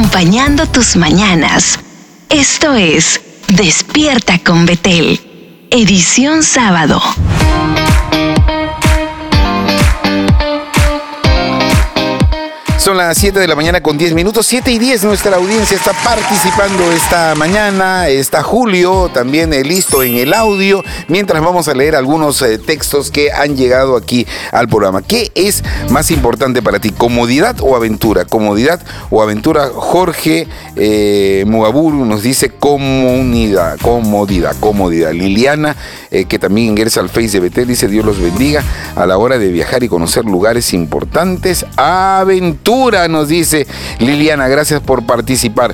acompañando tus mañanas. Esto es Despierta con Betel, edición sábado. Son las 7 de la mañana con 10 minutos, 7:10. Nuestra audiencia está participando esta mañana. Está Julio también listo en el audio, mientras vamos a leer algunos textos que han llegado aquí al programa. ¿Qué es más importante para ti, comodidad o aventura? Comodidad o aventura. Jorge Mugaburu nos dice comodidad. Liliana, que también ingresa al Face de Betel, dice: Dios los bendiga a la hora de viajar y conocer lugares importantes. Aventura, nos dice Liliana, gracias por participar.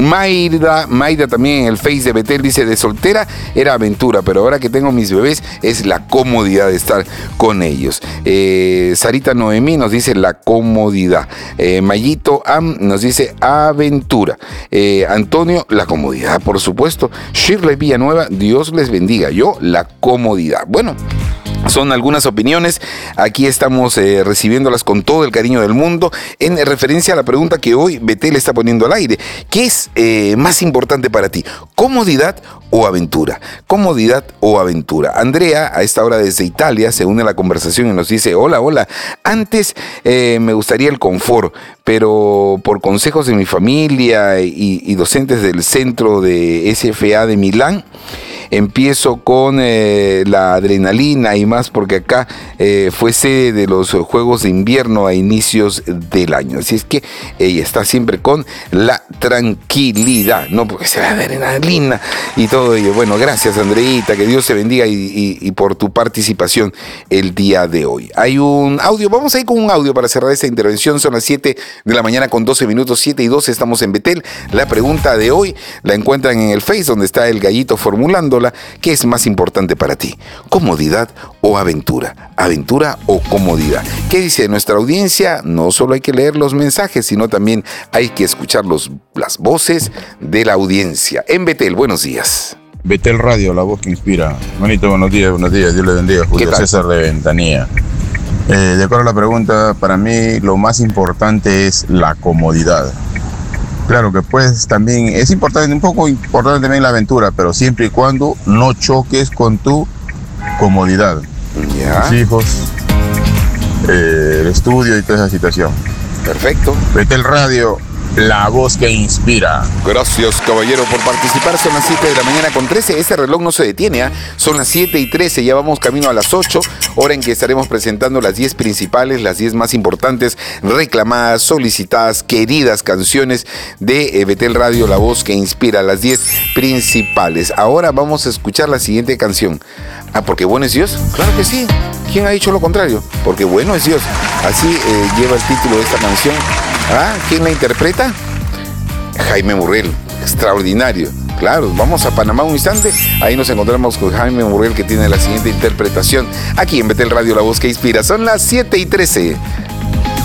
Maida también en el Face de Betel dice: de soltera era aventura, pero ahora que tengo mis bebés es la comodidad de estar con ellos. Sarita Noemí nos dice la comodidad. Mayito Am nos dice aventura. Antonio, la comodidad, por supuesto. Shirley Villanueva, Dios les bendiga. Yo, la comodidad. Bueno, son algunas opiniones. Aquí estamos recibiéndolas con todo el cariño del mundo en referencia a la pregunta que hoy Betel está poniendo al aire. ¿Qué es más importante para ti? ¿Comodidad o aventura? ¿Comodidad o aventura? Andrea, a esta hora desde Italia, se une a la conversación y nos dice: hola. Antes me gustaría el confort, pero por consejos de mi familia y docentes del centro de SFA de Milán, empiezo con la adrenalina y más, porque acá fue sede de los Juegos de Invierno a inicios del año. Así es que ella está siempre con la tranquilidad, no porque sea adrenalina y todo ello. Bueno, gracias, Andreita, que Dios te bendiga y por tu participación el día de hoy. Hay un audio, vamos a ir con un audio para cerrar esta intervención. Son las 7 de la mañana con 12 minutos, 7:12, estamos en Betel. La pregunta de hoy la encuentran en el Face, donde está el gallito formulando. ¿Qué es más importante para ti? ¿Comodidad o aventura? ¿Aventura o comodidad? ¿Qué dice nuestra audiencia? No solo hay que leer los mensajes, sino también hay que escuchar las voces de la audiencia. En Betel, buenos días. Betel Radio, la voz que inspira. Manito, buenos días. Dios le bendiga. Julio César de Ventanilla. De acuerdo a la pregunta, para mí lo más importante es la comodidad. Claro que pues también es importante, un poco importante también la aventura, pero siempre y cuando no choques con tu comodidad. Ya. Tus hijos, el estudio y toda esa situación. Perfecto. Betel Radio, la voz que inspira. Gracias, caballero, por participar. Son las 7 de la mañana con 13. Este reloj no se detiene, ¿eh? Son las 7:13. Ya vamos camino a las 8, hora en que estaremos presentando las 10 principales, las 10 más importantes, reclamadas, solicitadas, queridas canciones de Betel Radio, la voz que inspira, las 10 principales. Ahora vamos a escuchar la siguiente canción. ¿Porque bueno es Dios? Claro que sí. ¿Quién ha dicho lo contrario? Porque bueno es Dios. Así lleva el título de esta canción. ¿Quién la interpreta? Jaime Murriel, extraordinario. Claro, vamos a Panamá un instante. Ahí nos encontramos con Jaime Murriel, que tiene la siguiente interpretación aquí en Betel Radio, la voz que inspira. Son las 7:13.